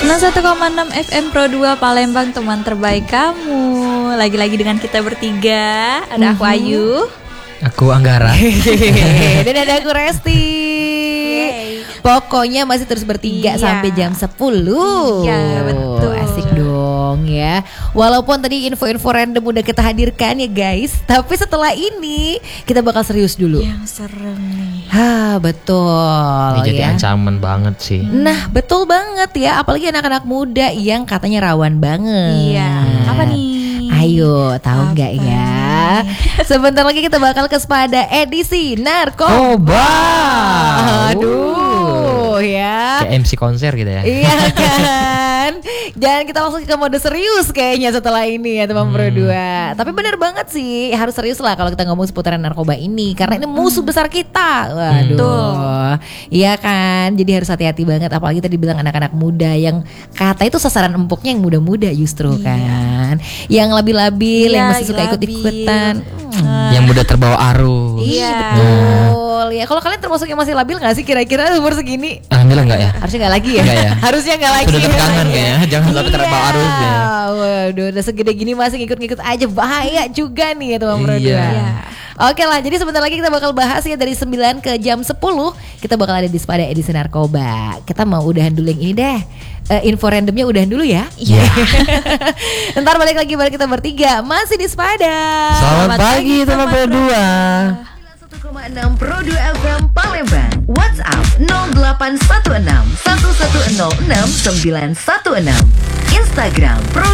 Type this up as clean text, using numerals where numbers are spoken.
91,6 FM Pro 2 Palembang, teman terbaik kamu. Lagi-lagi dengan kita bertiga. Ada aku Ayu, aku Anggara, dan ada aku Resti. Pokoknya masih terus bertiga sampai jam 10. Iya, betul. Asik dong ya. Walaupun tadi info-info random udah kita hadirkan ya guys, tapi setelah ini kita bakal serius dulu. Yang serem nih. Betul. ini jadi ya. ancaman banget sih. Nah, betul banget ya, apalagi anak-anak muda yang katanya rawan banget. Iya. Apa nih? Ayo, tahu nggak ya? Sebentar lagi kita bakal ke Spada edisi Narkoba. Aduh, ya. Kayak MC konser gitu ya. Iya kan. Jangan kita langsung ke mode serius kayaknya setelah ini ya teman berdua. Tapi benar banget sih, harus serius lah kalau kita ngomong seputaran narkoba ini, karena ini musuh besar kita. Waduh. Iya kan. Jadi harus hati-hati banget, apalagi tadi bilang anak-anak muda yang kata itu sasaran empuknya yang muda-muda justru kan. Yang labil-labil, yang masih suka ikut-ikutan. Yang mudah terbawa arus. Iya betul. Ya kalau kalian termasuk yang masih labil nggak sih kira-kira umur segini? Alhamdulillah enggak ya? Harusnya nggak lagi ya? Enggak ya? Harusnya nggak lagi. Sudah terkangen kayaknya. Jangan sampai terbawa arus ya. Waduh, udah segede gini masih ngikut-ngikut aja, bahaya juga nih ya teman berdua. Iya. Oke lah, jadi sebentar lagi kita bakal bahas ya dari 9 ke jam 10. Kita bakal ada di Spada edisi Narkoba. Kita mau udahan dulu yang ini deh. Info randomnya udahan dulu ya. Iya. Ntar balik lagi bareng kita bertiga masih di Spada. Selamat pagi teman berdua. 1,6 Pro 2 FM Palembang. WhatsApp 0816 1106 916. Instagram Pro